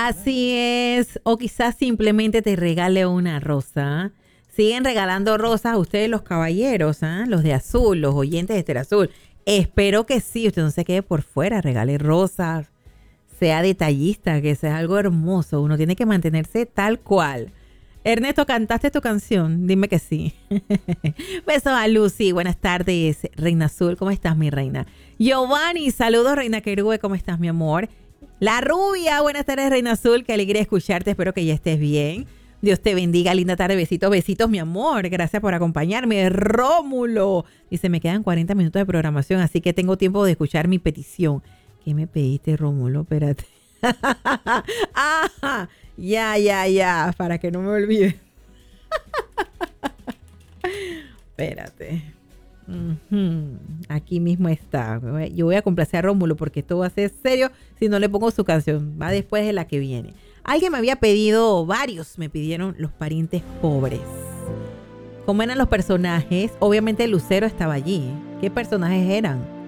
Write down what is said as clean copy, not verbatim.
Así es. O quizás simplemente te regale una rosa. Siguen regalando rosas a ustedes los caballeros, ¿ah? Los de azul, los oyentes de Estéreo Azul. Espero que sí, usted no se quede por fuera, regale rosas, sea detallista, que sea algo hermoso. Uno tiene que mantenerse tal cual. Ernesto, ¿cantaste tu canción? Dime que sí. Besos a Lucy. Buenas tardes, Reina Azul. ¿Cómo estás, mi reina? Giovanni, saludos, Reina Querube. ¿Cómo estás, mi amor? La Rubia, buenas tardes, Reina Azul. Qué alegría escucharte. Espero que ya estés bien. Dios te bendiga. Linda tarde. Besitos, besitos, mi amor. Gracias por acompañarme. Rómulo. Dice, me quedan 40 minutos de programación, así que tengo tiempo de escuchar mi petición. ¿Qué me pediste, Rómulo? Espérate. Ah, ya, para que no me olvide. Espérate. Aquí mismo está. Yo voy a complacer a Rómulo porque esto va a ser serio si no le pongo su canción. Va después de la que viene. Alguien me había pedido, varios me pidieron los parientes pobres. ¿Cómo eran los personajes? Obviamente Lucero estaba allí. ¿Qué personajes eran?